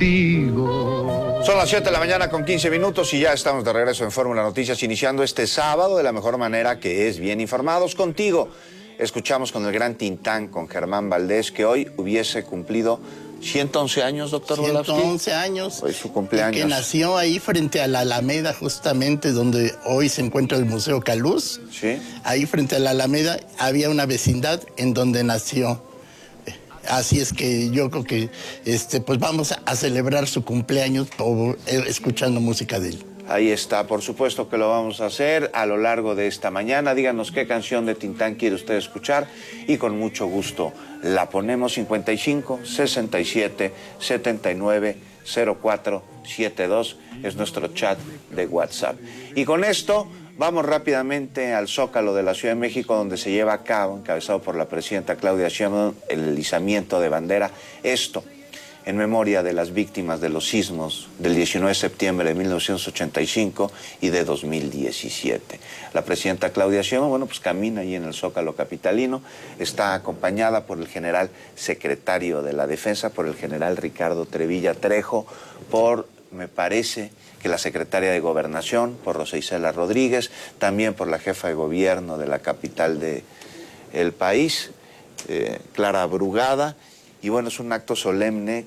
contigo. Son las 7 de la mañana con 15 minutos y ya estamos de regreso en Fórmula Noticias, iniciando este sábado de la mejor manera, que es bien informados contigo. Escuchamos con el gran Tintán, con Germán Valdés, que hoy hubiese cumplido 111 años, doctor Volavsky. 111 años. Hoy su cumpleaños. Y que nació ahí frente a la Alameda, justamente donde hoy se encuentra el Museo Caluz. Sí. Ahí frente a la Alameda había una vecindad en donde nació. Así es que yo creo que pues vamos a celebrar su cumpleaños escuchando música de él. Ahí está, por supuesto que lo vamos a hacer a lo largo de esta mañana. Díganos qué canción de Tintán quiere usted escuchar y con mucho gusto la ponemos. 55 67 79 04 72 es nuestro chat de WhatsApp. Y con esto vamos rápidamente al Zócalo de la Ciudad de México, donde se lleva a cabo, encabezado por la presidenta Claudia Sheinbaum, el izamiento de bandera. Esto en memoria de las víctimas de los sismos del 19 de septiembre de 1985 y de 2017. La presidenta Claudia Sheinbaum, pues camina ahí en el Zócalo capitalino, está acompañada por el general secretario de la Defensa, por el general Ricardo Trevilla Trejo, por, me parece, que la secretaria de Gobernación, por Rosa Isela Rodríguez, también por la jefa de gobierno de la capital del país, Clara Brugada. Y bueno, es un acto solemne